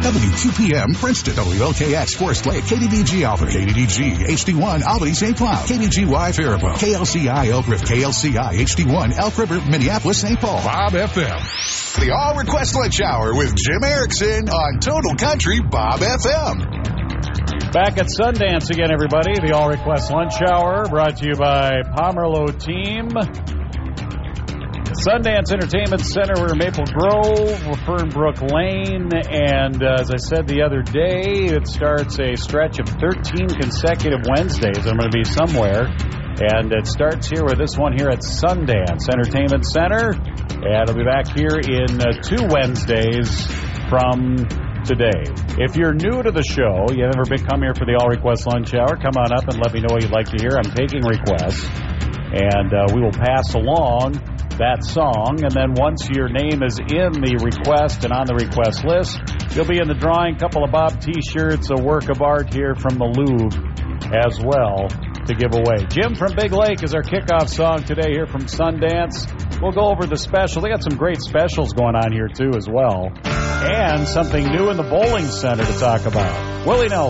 WQPM Princeton, WLKX Forest Lake, KDDG Albany, KDDG HD1 Albany St. Cloud, KDGY Faribault, KLCI Elk River, KLCI HD1 Elk River, Minneapolis, St. Paul. Bob FM. The All Request Lunch Hour with Jim Erickson on Total Country Bob FM. Back at Sundance again, everybody. The All Request Lunch Hour brought to you by Pomerleau Team. Sundance Entertainment Center, we're in Maple Grove, Fernbrook Lane, and as I said the other day, it starts a stretch of 13 consecutive Wednesdays. I'm going to be somewhere, and it starts here with this one here at Sundance Entertainment Center, and I'll be back here in 2 Wednesdays from today. If you're new to the show, you've never come here for the All Request Lunch Hour, come on up and let me know what you'd like to hear. I'm taking requests, and we will pass along that song, and then once your name is in the request and on the request list, you'll be in the drawing. A couple of Bob T-shirts, a work of art here from the Louvre as well to give away. Jim from Big Lake is our kickoff song today here from Sundance. We'll go over the special. They got some great specials going on here too as well, and something new in the bowling center to talk about. Willie Nelson.